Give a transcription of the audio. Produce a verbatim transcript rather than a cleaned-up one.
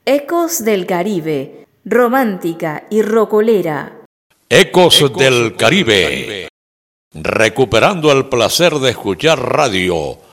Ecos del Caribe, romántica y rocolera. Ecos, Ecos del Caribe, recuperando el placer de escuchar radio